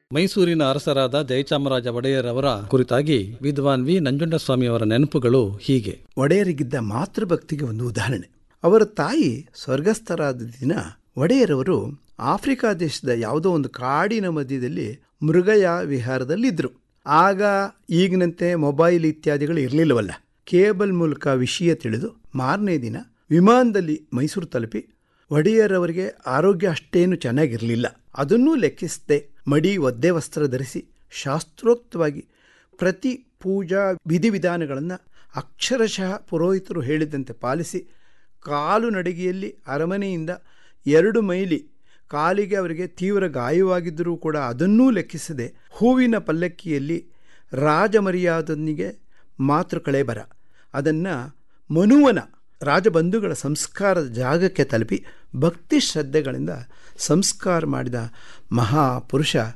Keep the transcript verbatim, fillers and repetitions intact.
ಮೈಸೂರಿನ ಅರಸರಾದ ಜಯಚಾಮರಾಜ ಒಡೆಯರ್ ಅವರ ಕುರಿತಾಗಿ ವಿದ್ವಾನ್ ವಿ ನಂಜುಂಡಸ್ವಾಮಿಯವರ ನೆನಪುಗಳು ಹೀಗೆ. ಒಡೆಯರಿಗಿದ್ದ ಮಾತೃಭಕ್ತಿಗೆ ಒಂದು ಉದಾಹರಣೆ. ಅವರ ತಾಯಿ ಸ್ವರ್ಗಸ್ಥರಾದ ದಿನ ಒಡೆಯರವರು ಆಫ್ರಿಕಾ ದೇಶದ ಯಾವುದೋ ಒಂದು ಕಾಡಿನ ಮಧ್ಯದಲ್ಲಿ ಮೃಗಯ ವಿಹಾರದಲ್ಲಿದ್ದರು. ಆಗ ಈಗಿನಂತೆ ಮೊಬೈಲ್ ಇತ್ಯಾದಿಗಳು ಇರಲಿಲ್ಲವಲ್ಲ. ಕೇಬಲ್ ಮೂಲಕ ವಿಷಯ ತಿಳಿದು ಮಾರನೇ ದಿನ ವಿಮಾನದಲ್ಲಿ ಮೈಸೂರು ತಲುಪಿ ಒಡೆಯರವರಿಗೆ ಆರೋಗ್ಯ ಅಷ್ಟೇನು ಚೆನ್ನಾಗಿರಲಿಲ್ಲ. ಅದನ್ನೂ ಲೆಕ್ಕಿಸದೆ ಮಡಿ ಒದ್ದೆ ವಸ್ತ್ರ ಧರಿಸಿ ಶಾಸ್ತ್ರೋಕ್ತವಾಗಿ ಪ್ರತಿ ಪೂಜಾ ವಿಧಿವಿಧಾನಗಳನ್ನು ಅಕ್ಷರಶಃ ಪುರೋಹಿತರು ಹೇಳಿದಂತೆ ಪಾಲಿಸಿ ಕಾಲು ನಡಿಗೆಯಲ್ಲಿ ಅರಮನೆಯಿಂದ ಎರಡು ಮೈಲಿ ಕಾಲಿಗೆ ಅವರಿಗೆ ತೀವ್ರ ಗಾಯವಾಗಿದ್ದರೂ ಕೂಡ ಅದನ್ನೂ ಲೆಕ್ಕಿಸದೆ ಹೂವಿನ ಪಲ್ಲಕ್ಕಿಯಲ್ಲಿ ರಾಜಮರ್ಯಾದೊಂದಿಗೆ ಮಾತೃ ಕಳೇಬರ ಅದನ್ನು ಮನುವನ ರಾಜಬಂಧುಗಳ ಸಂಸ್ಕಾರದ ಜಾಗಕ್ಕೆ ತಲುಪಿ ಭಕ್ತಿ ಶ್ರದ್ಧೆಗಳಿಂದ ಸಂಸ್ಕಾರ ಮಾಡಿದ ಮಹಾಪುರುಷ